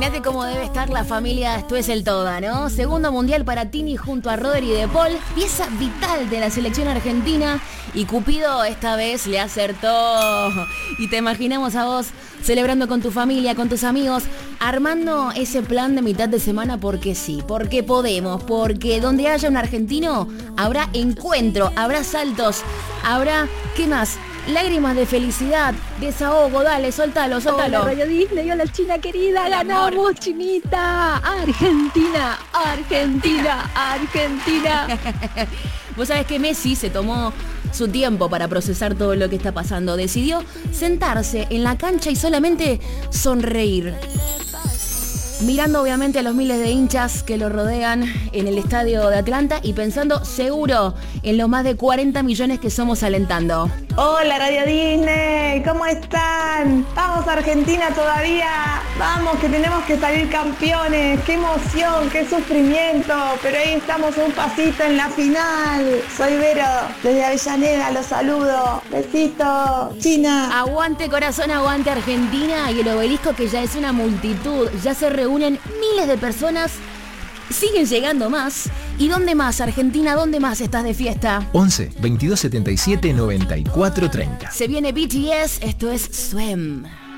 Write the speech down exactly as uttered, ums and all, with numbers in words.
Imagínate cómo debe estar la familia Esto es el Toda, ¿no? Segundo mundial para Tini junto a Rodri de Paul, pieza vital de la selección argentina, y Cupido esta vez le acertó. Y te imaginamos a vos celebrando con tu familia, con tus amigos, armando ese plan de mitad de semana porque sí, porque podemos, porque donde haya un argentino habrá encuentro, habrá saltos, habrá, ¿qué más? Lágrimas de felicidad, desahogo, dale, soltalo, soltalo. Hola, Radio Disney, hola China querida, ganamos, Chinita. Argentina, Argentina, Argentina. Vos sabés que Messi se tomó su tiempo para procesar todo lo que está pasando. Decidió sentarse en la cancha y solamente sonreír, mirando obviamente a los miles de hinchas que lo rodean en el estadio de Atlanta y pensando seguro en los más de cuarenta millones que somos alentando. Hola Radio Disney, ¿cómo están? Vamos Argentina todavía, vamos que tenemos que salir campeones, qué emoción, qué sufrimiento, pero ahí estamos un pasito en la final. Soy Vero, desde Avellaneda, los saludo, besito, China. Aguante corazón, aguante Argentina, y el obelisco que ya es una multitud, ya se reúnen miles de personas, siguen llegando más. ¿Y dónde más, Argentina? ¿Dónde más estás de fiesta? once, veintidós setenta y siete, noventa y cuatro, treinta. Se viene B T S, esto es Swim.